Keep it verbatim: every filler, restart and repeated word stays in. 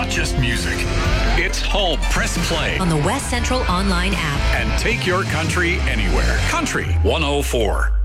not just music. It's home. Press play on the West Central online app and take your country anywhere. Country one oh four.